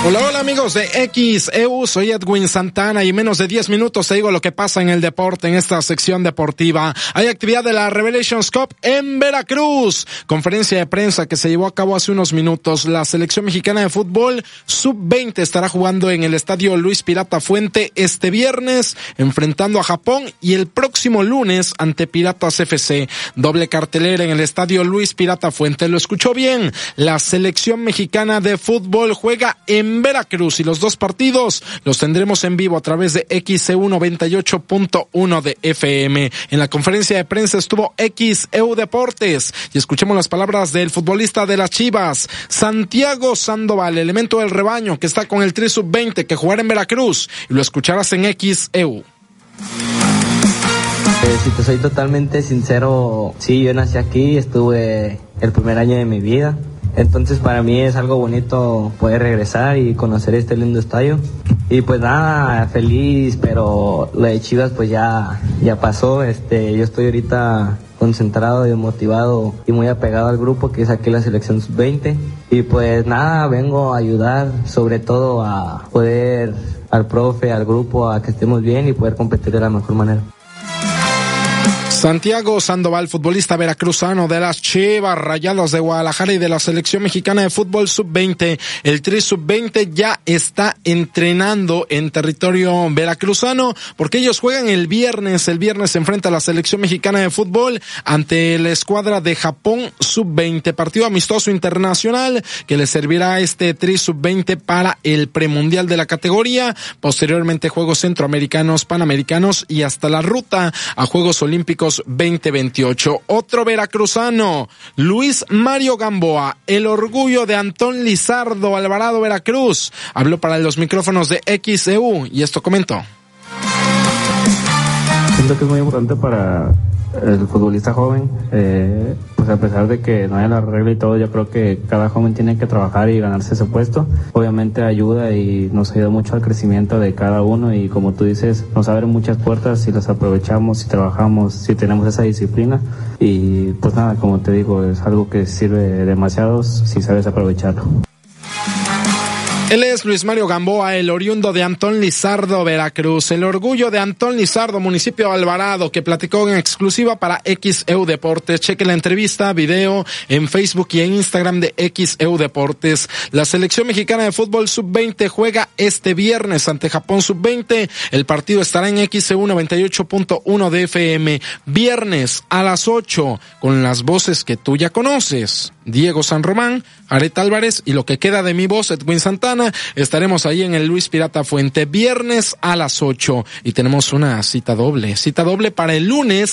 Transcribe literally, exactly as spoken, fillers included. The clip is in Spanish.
Hola, hola amigos de X E U, soy Edwin Santana y en menos de diez minutos te digo lo que pasa en el deporte en esta sección deportiva. Hay actividad de la Revelations Cup en Veracruz. Conferencia de prensa que se llevó a cabo hace unos minutos. La selección mexicana de fútbol sub veinte estará jugando en el estadio Luis Pirata Fuente este viernes, enfrentando a Japón, y el próximo lunes ante Piratas F C. Doble cartelera en el estadio Luis Pirata Fuente. Lo escuchó bien. La selección mexicana de fútbol juega en Veracruz y los dos partidos los tendremos en vivo a través de X E U noventa y ocho punto uno de F M. En la conferencia de prensa estuvo X E U Deportes y escuchemos las palabras del futbolista de las Chivas, Santiago Sandoval, elemento del rebaño que está con el Tri sub veinte que jugará en Veracruz, y lo escucharás en X E U. Eh, si te soy totalmente sincero, sí, yo nací aquí, estuve el primer año de mi vida. Entonces para mí es algo bonito poder regresar y conocer este lindo estadio. Y pues nada, feliz, pero lo de Chivas pues ya, ya pasó. Este, yo estoy ahorita concentrado y motivado y muy apegado al grupo que es aquí la selección sub veinte. Y pues nada, vengo a ayudar sobre todo a poder, al profe, al grupo, a que estemos bien y poder competir de la mejor manera. Santiago Sandoval, futbolista veracruzano de las Chivas Rayadas de Guadalajara y de la selección mexicana de fútbol sub veinte. El Tri sub veinte ya está entrenando en territorio veracruzano porque ellos juegan el viernes. El viernes se enfrenta a la selección mexicana de fútbol ante la escuadra de Japón sub veinte. Partido amistoso internacional que le servirá a este Tri sub veinte para el premundial de la categoría. Posteriormente Juegos Centroamericanos, Panamericanos y hasta la ruta a Juegos Olímpicos veinte veintiocho. Otro veracruzano, Luis Mario Gamboa, el orgullo de Antón Lizardo, Alvarado, Veracruz, habló para los micrófonos de X E U y esto comentó. Siento que es muy importante para el futbolista joven, eh, pues a pesar de que no haya la regla y todo, yo creo que cada joven tiene que trabajar y ganarse ese puesto. Obviamente ayuda y nos ayuda mucho al crecimiento de cada uno y como tú dices, nos abren muchas puertas si las aprovechamos, si trabajamos, si tenemos esa disciplina y pues nada, como te digo, es algo que sirve demasiado si sabes aprovecharlo. Él es Luis Mario Gamboa, el oriundo de Antón Lizardo, Veracruz, el orgullo de Antón Lizardo, municipio de Alvarado, que platicó en exclusiva para X E U Deportes. Cheque la entrevista, video en Facebook y en Instagram de X E U Deportes. La selección mexicana de fútbol sub veinte juega este viernes ante Japón sub veinte. El partido estará en X E U noventa y ocho punto uno de F M. Viernes a las ocho, con las voces que tú ya conoces. Diego San Román, Aret Álvarez y lo que queda de mi voz, Edwin Santana. Estaremos ahí en el Luis Pirata Fuente, viernes a las ocho. Y tenemos una cita doble, cita doble para el lunes